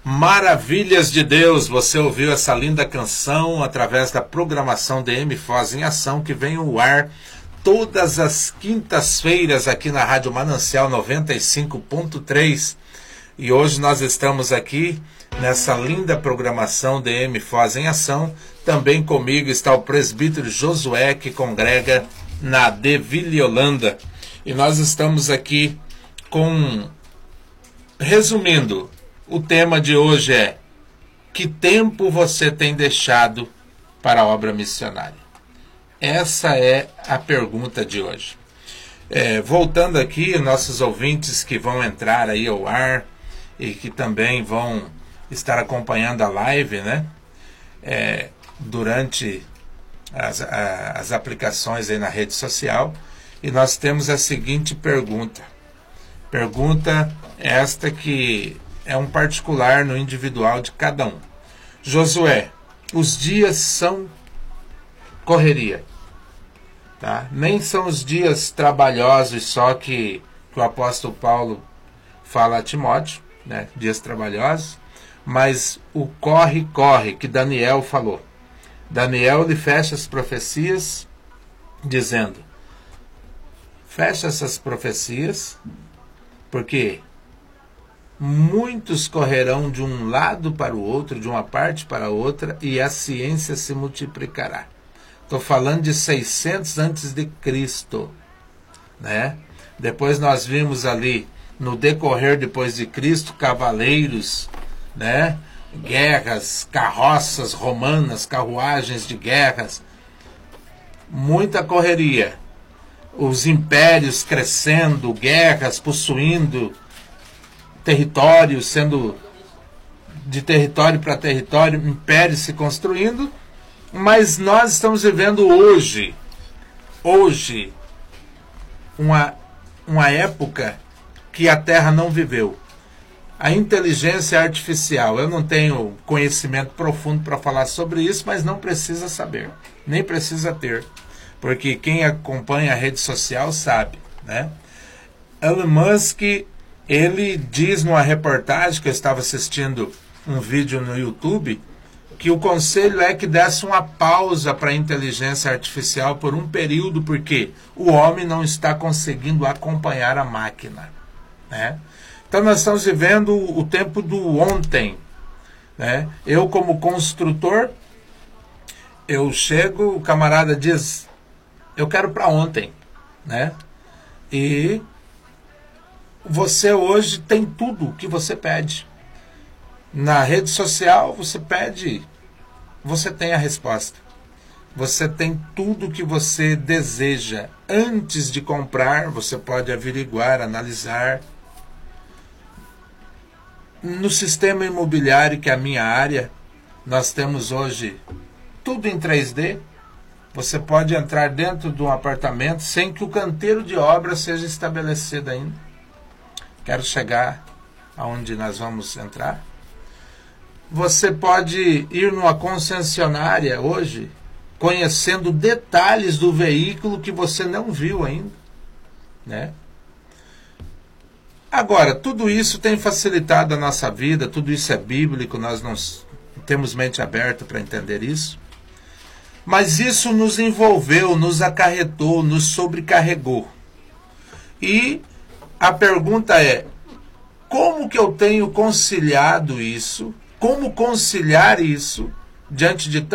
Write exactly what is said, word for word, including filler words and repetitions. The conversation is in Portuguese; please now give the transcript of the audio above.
Maravilhas de Deus, você ouviu essa linda canção através da programação D M Foz em Ação, que vem ao ar todas as quintas-feiras aqui na Rádio Manancial noventa e cinco ponto três. E hoje nós estamos aqui nessa linda programação D M Foz em Ação. Também comigo está o presbítero Josué, que congrega na Deville Holanda. E nós estamos aqui com... Resumindo, o tema de hoje é: que tempo você tem deixado para a obra missionária? Essa é a pergunta de hoje. É, voltando aqui, nossos ouvintes que vão entrar aí ao ar e que também vão estar acompanhando a live, né? É, durante as, a, as aplicações aí na rede social. E nós temos a seguinte pergunta. Pergunta esta que é um particular no individual de cada um. Josué, os dias são correria, tá? Nem são os dias trabalhosos só que, que o apóstolo Paulo fala a Timóteo, né? Dias trabalhosos, mas o corre, corre, que Daniel falou. Daniel lhe fecha as profecias dizendo: fecha essas profecias, porque muitos correrão de um lado para o outro, de uma parte para a outra, e a ciência se multiplicará. Estou falando de seiscentos antes de Cristo, né? Depois nós vimos ali, no decorrer depois de Cristo, cavaleiros, né? Guerras, carroças romanas, carruagens de guerras, muita correria. Os impérios crescendo, guerras possuindo território, sendo de território para território, impérios se construindo, mas nós estamos vivendo hoje, hoje, uma, uma época que a Terra não viveu. A inteligência artificial, eu não tenho conhecimento profundo para falar sobre isso, mas não precisa saber, nem precisa ter, porque quem acompanha a rede social sabe, né? Elon Musk, ele diz numa reportagem que eu estava assistindo um vídeo no YouTube, que o conselho é que desse uma pausa para a inteligência artificial por um período, porque o homem não está conseguindo acompanhar a máquina, né? Então nós estamos vivendo o tempo do ontem, né? Eu, como construtor, eu chego, o camarada diz: eu quero para ontem, né? E você hoje tem tudo o que você pede. Na rede social você pede, você tem a resposta. Você tem tudo o que você deseja. Antes de comprar, você pode averiguar, analisar. No sistema imobiliário, que é a minha área, nós temos hoje tudo em três D. Você pode entrar dentro de um apartamento sem que o canteiro de obra seja estabelecido ainda. Quero chegar aonde nós vamos entrar. Você pode ir numa concessionária hoje, conhecendo detalhes do veículo que você não viu ainda, né? Agora, tudo isso tem facilitado a nossa vida, tudo isso é bíblico, nós não temos mente aberta para entender isso. Mas isso nos envolveu, nos acarretou, nos sobrecarregou. E a pergunta é: como que eu tenho conciliado isso? Como conciliar isso diante de